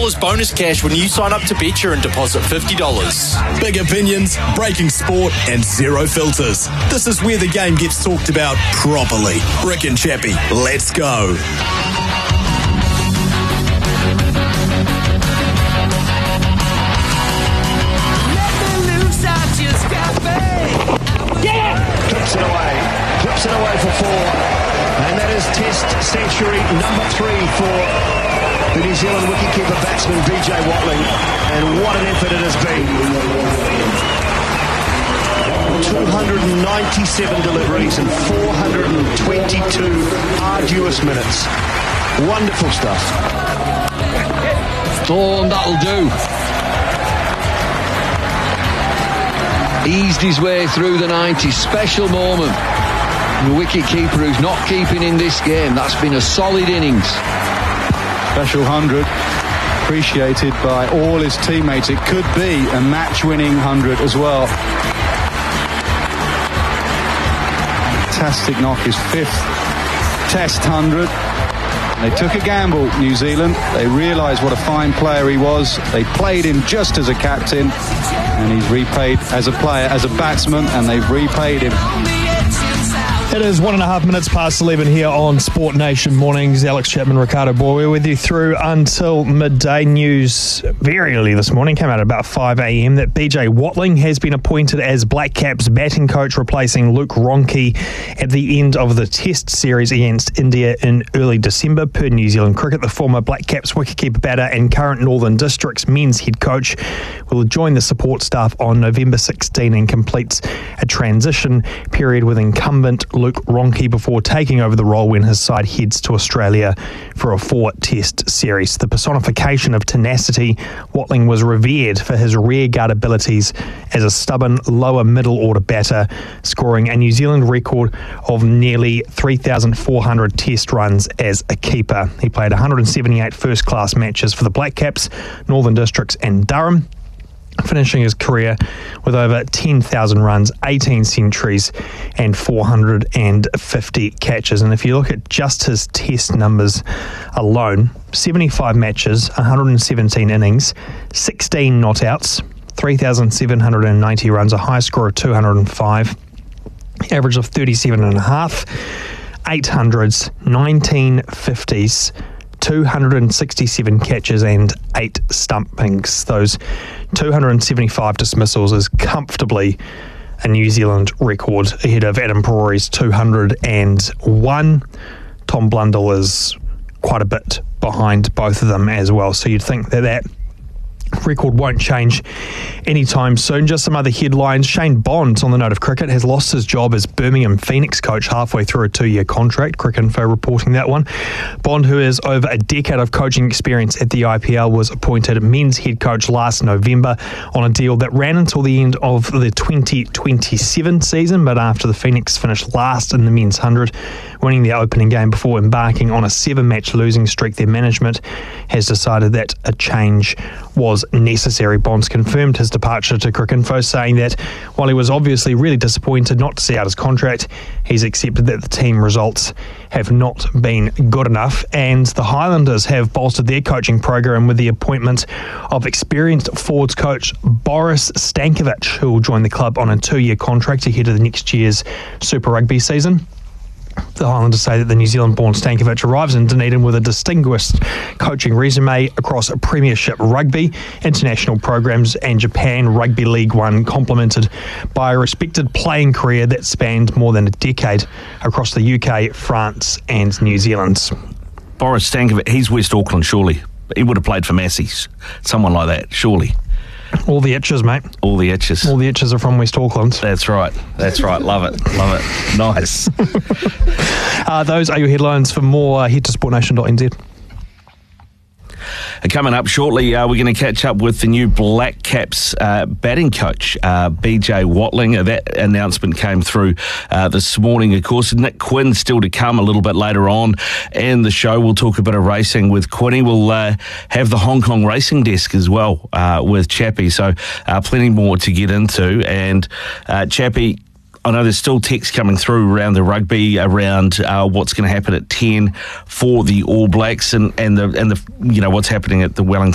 $100 bonus cash when you sign up to Betcha and deposit $50. Big opinions, breaking sport, and zero filters. This is where the game gets talked about properly. Rick and Chappie, let's go. Clips it away for 4, and that is Test century number 3 for the New Zealand wicketkeeper batsman BJ Watling, and what an effort it has been. 297 deliveries and 422 arduous minutes. Wonderful stuff. Oh, and that'll do. Eased his way through the 90. Special moment. The wicket-keeper who's not keeping in this game. That's been a solid innings. Special 100. Appreciated by all his teammates. It could be a match-winning 100 as well. Fantastic knock. His 5th Test 100. They took a gamble, New Zealand. They realised what a fine player he was. They played him just as a captain, and he's repaid as a player, as a batsman, and they've repaid him. It is 1.5 minutes past 11 here on Sport Nation Mornings. Alex Chapman, Ricardo Boyer with you through until midday. News very early this morning, came out at about 5 a.m. that BJ Watling has been appointed as Black Caps batting coach, replacing Luke Ronchi at the end of the Test series against India in early December. Per New Zealand Cricket, the former Black Caps wicketkeeper batter and current Northern Districts men's head coach will join the support staff on November 16 and completes a transition period with incumbent Luke Ronchi before taking over the role when his side heads to Australia for a 4-test series. The personification of tenacity, Watling was revered for his rearguard abilities as a stubborn lower middle order batter, scoring a New Zealand record of nearly 3,400 test runs as a keeper. He played 178 first-class matches for the Black Caps, Northern Districts and Durham, finishing his career with over 10,000 runs, 18 centuries and 450 catches. And if you look at just his test numbers alone, 75 matches, 117 innings, 16 not outs, 3,790 runs, a high score of 205, average of 37.5, 800s, 19 50s, 267 catches and 8 stumpings. Those 275 dismissals is comfortably a New Zealand record, ahead of Adam Parori's 201. Tom Blundell is quite a bit behind both of them as well, so you'd think that record won't change anytime soon. Just some other headlines. Shane Bond, on the note of cricket, has lost his job as Birmingham Phoenix coach halfway through a 2-year contract. Cricinfo reporting that one. Bond, who has over a decade of coaching experience at the IPL, was appointed men's head coach last November on a deal that ran until the end of the 2027 season, but after the Phoenix finished last in the men's 100, winning their opening game before embarking on a 7-match losing streak, their management has decided that a change was necessary. Bonds confirmed his departure to Cricinfo, saying that while he was obviously really disappointed not to see out his contract, he's accepted that the team results have not been good enough, and the Highlanders have bolstered their coaching program with the appointment of experienced forwards coach Boris Stankovic, who will join the club on a 2-year contract ahead of the next year's Super Rugby season. The Highlanders say that the New Zealand-born Stankovic arrives in Dunedin with a distinguished coaching resume across Premiership Rugby, international programs and Japan Rugby League One, complemented by a respected playing career that spanned more than a decade across the UK, France and New Zealand. Boris Stankovic, he's West Auckland, surely. He would have played for Massey's, someone like that, surely. All the itches, mate. All the itches. All the itches are from West Auckland. That's right. Love it. Nice. Those are your headlines. For more, head to sportnation.nz. Coming up shortly, we're going to catch up with the new Black Caps batting coach, BJ Watling. That announcement came through this morning, of course. Nick Quinn still to come a little bit later on in the show. We'll talk a bit of racing with Quinny. We'll have the Hong Kong racing desk as well with Chappie. So plenty more to get into. And Chappie, I know there's still texts coming through around the rugby, around what's going to happen at 10 for the All Blacks and the what's happening at the Wellington